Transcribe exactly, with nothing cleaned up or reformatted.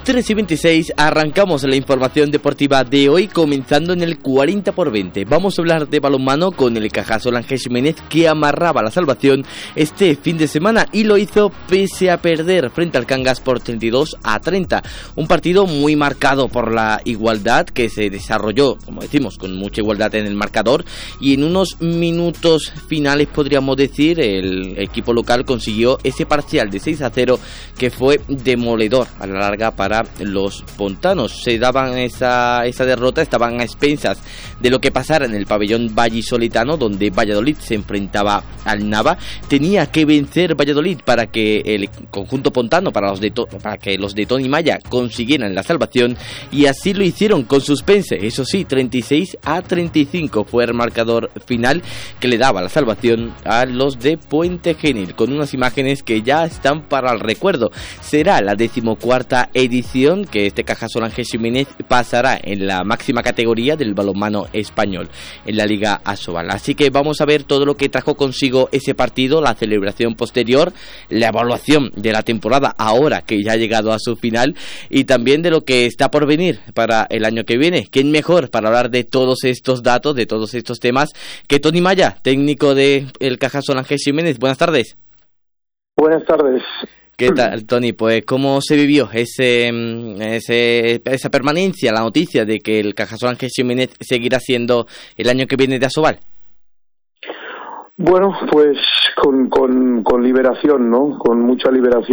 tres y veintiséis, arrancamos la información deportiva de hoy, comenzando en el cuarenta por veinte. Vamos a hablar de balonmano con el Cajasol Ángel Jiménez, que amarraba la salvación este fin de semana y lo hizo pese a perder frente al Cangas por treinta y dos a treinta. Un partido muy marcado por la igualdad que se desarrolló, como decimos, con mucha igualdad en el marcador, y en unos minutos finales, podríamos decir, el equipo local consiguió ese parcial de seis a cero que fue demoledor a la larga para los pontanos. Se daban esa, esa derrota, estaban a expensas de lo que pasara en el pabellón vallisoletano, donde Valladolid se enfrentaba al Nava. Tenía que vencer Valladolid para que el conjunto pontano, para los de, to- para que los de Tony Maya consiguieran la salvación, y así lo hicieron con suspense. Eso sí, treinta y seis a treinta y cinco fue el marcador final que le daba la salvación a los de Puente Genil, con unas imágenes que ya están para el recuerdo. Será la decimocuarta edición que este Cajasol Ángel Jiménez pasará en la máxima categoría del balonmano español, en la Liga Asobal. Así que vamos a ver todo lo que trajo consigo ese partido, la celebración posterior, la evaluación de la temporada ahora que ya ha llegado a su final, y también de lo que está por venir para el año que viene. ¿Quién mejor para hablar de todos estos datos, de todos estos temas, que Tony Maya, técnico de el Cajasol Ángel Jiménez? Buenas tardes. Buenas tardes. ¿Qué tal, Tony? Pues, ¿cómo se vivió ese, ese esa permanencia, la noticia de que el Cajasol Ángel Jiménez seguirá siendo el año que viene de Asobal? Bueno, pues con, con, con liberación, ¿no? Con mucha liberación.